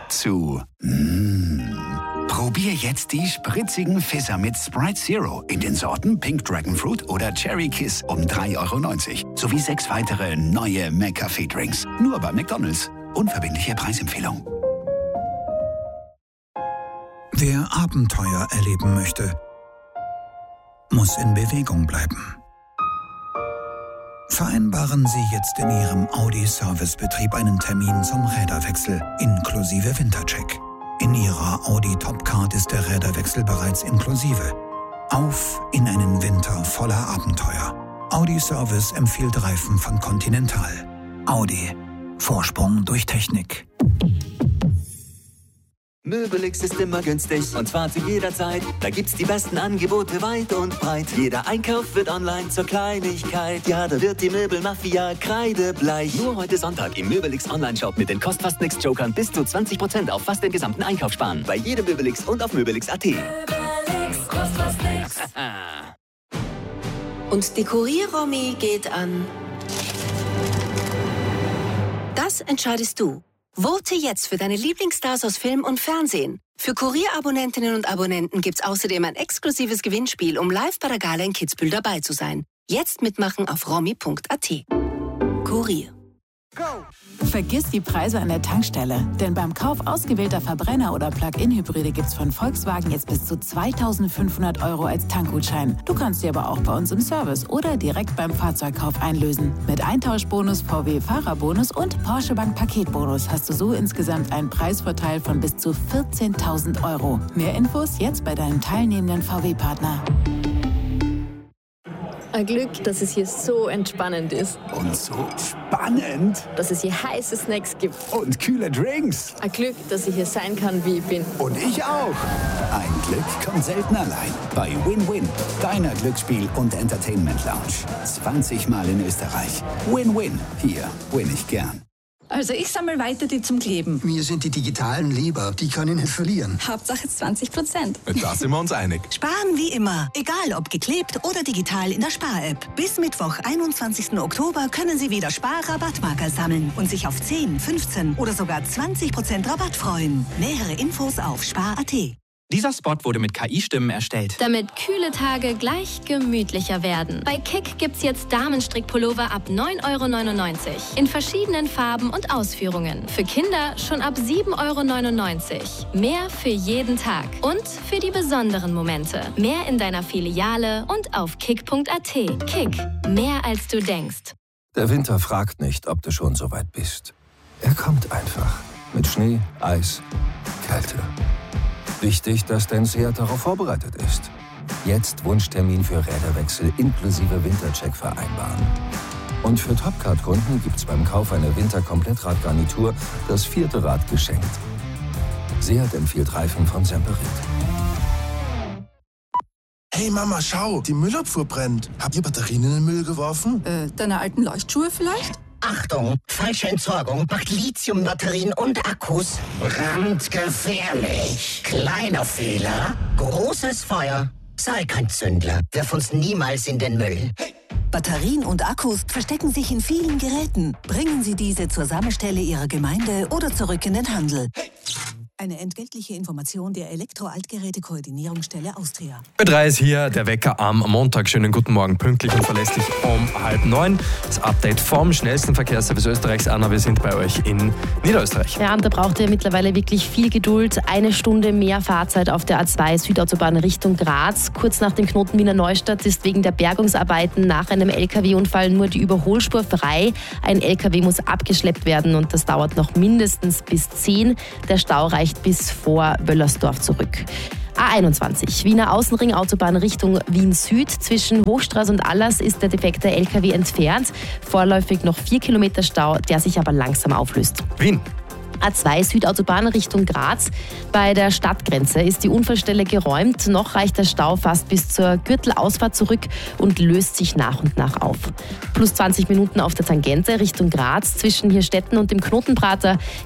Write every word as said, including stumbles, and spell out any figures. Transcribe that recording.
zu mm. Probier jetzt die spritzigen Fizzer mit Sprite Zero in den Sorten Pink Dragonfruit oder Cherry Kiss um drei Euro neunzig. Sowie sechs weitere neue McCafé-Drinks. Nur bei McDonald's. Unverbindliche Preisempfehlung. Wer Abenteuer erleben möchte, muss in Bewegung bleiben. Vereinbaren Sie jetzt in Ihrem Audi-Servicebetrieb einen Termin zum Räderwechsel inklusive Wintercheck. In Ihrer Audi Topcard ist der Räderwechsel bereits inklusive. Auf in einen Winter voller Abenteuer. Audi Service empfiehlt Reifen von Continental. Audi. Vorsprung durch Technik. Möbelix ist immer günstig und zwar zu jeder Zeit. Da gibt's die besten Angebote weit und breit. Jeder Einkauf wird online zur Kleinigkeit. Ja, da wird die Möbelmafia kreidebleich. Nur heute Sonntag im Möbelix Online-Shop mit den Kost-Fast-Nix-Jokern bis zu zwanzig Prozent auf fast den gesamten Einkauf sparen. Bei jedem Möbelix und auf möbelix punkt at. Möbelix, kost fast nix. Und die Kurier-Romi geht an... Das entscheidest du. Vote jetzt für deine Lieblingsstars aus Film und Fernsehen. Für Kurier-Abonnentinnen und Abonnenten gibt's außerdem ein exklusives Gewinnspiel, um live bei der Gala in Kitzbühel dabei zu sein. Jetzt mitmachen auf romi punkt at. Kurier. Vergiss die Preise an der Tankstelle, denn beim Kauf ausgewählter Verbrenner- oder Plug-in-Hybride gibt's von Volkswagen jetzt bis zu zweitausendfünfhundert Euro als Tankgutschein. Du kannst sie aber auch bei uns im Service oder direkt beim Fahrzeugkauf einlösen. Mit Eintauschbonus, V W-Fahrerbonus und Porsche Bank Paketbonus hast du so insgesamt einen Preisvorteil von bis zu vierzehntausend Euro. Mehr Infos jetzt bei deinem teilnehmenden V W-Partner. Ein Glück, dass es hier so entspannend ist. Und so spannend. Dass es hier heiße Snacks gibt. Und kühle Drinks. Ein Glück, dass ich hier sein kann, wie ich bin. Und ich auch. Ein Glück kommt selten allein. Bei Win-Win, deiner Glücksspiel- und Entertainment-Lounge. zwanzig Mal in Österreich. Win-Win. Hier win ich gern. Also ich sammle weiter die zum Kleben. Mir sind die digitalen lieber. Die kann ich nicht verlieren. Hauptsache zwanzig Prozent. Da sind wir uns einig. Sparen wie immer. Egal ob geklebt oder digital in der Spar-App. Bis Mittwoch, einundzwanzigsten Oktober können Sie wieder Spar-Rabattmarker sammeln und sich auf zehn, fünfzehn oder sogar zwanzig Prozent Rabatt freuen. Nähere Infos auf spar punkt at. Dieser Spot wurde mit K I-Stimmen erstellt. Damit kühle Tage gleich gemütlicher werden. Bei Kick gibt's jetzt Damenstrickpullover ab neun Euro neunundneunzig. In verschiedenen Farben und Ausführungen. Für Kinder schon ab sieben Euro neunundneunzig. Mehr für jeden Tag. Und für die besonderen Momente. Mehr in deiner Filiale und auf kick punkt at. Kick. Mehr als du denkst. Der Winter fragt nicht, ob du schon so weit bist. Er kommt einfach. Mit Schnee, Eis, Kälte. Wichtig, dass dein Seat darauf vorbereitet ist. Jetzt Wunschtermin für Räderwechsel inklusive Wintercheck vereinbaren. Und für Topcard-Kunden gibt's beim Kauf einer Winter-Komplettradgarnitur das vierte Rad geschenkt. Seat empfiehlt Reifen von Semperit. Hey Mama, schau, die Müllabfuhr brennt. Habt ihr Batterien in den Müll geworfen? Äh, deine alten Leuchtschuhe vielleicht? Achtung, falsche Entsorgung macht Lithiumbatterien und Akkus brandgefährlich. Kleiner Fehler, großes Feuer. Sei kein Zündler, wirf uns niemals in den Müll. Hey. Batterien und Akkus verstecken sich in vielen Geräten. Bringen Sie diese zur Sammelstelle Ihrer Gemeinde oder zurück in den Handel. Hey. Eine entgeltliche Information der Elektro-Altgeräte-Koordinierungsstelle Austria. Bei drei ist hier der Wecker am Montag. Schönen guten Morgen, pünktlich und verlässlich um halb neun. Das Update vom schnellsten Verkehrsservice Österreichs. Anna, wir sind bei euch in Niederösterreich. Ja, und da braucht ihr mittlerweile wirklich viel Geduld. Eine Stunde mehr Fahrzeit auf der A zwei Südautobahn Richtung Graz. Kurz nach dem Knoten Wiener Neustadt ist wegen der Bergungsarbeiten nach einem L K W-Unfall nur die Überholspur frei. Ein L K W muss abgeschleppt werden und das dauert noch mindestens bis zehn. Der Stau reicht bis vor Wöllersdorf zurück. A einundzwanzig, Wiener Außenring Autobahn Richtung Wien Süd. Zwischen Hochstraße und Allers ist der defekte L K W entfernt. Vorläufig noch vier Kilometer Stau, der sich aber langsam auflöst. Wien. A zwei Südautobahn Richtung Graz. Bei der Stadtgrenze ist die Unfallstelle geräumt. Noch reicht der Stau fast bis zur Gürtelausfahrt zurück und löst sich nach und nach auf. Plus zwanzig Minuten auf der Tangente Richtung Graz. Zwischen Hirstetten und dem Knotenprater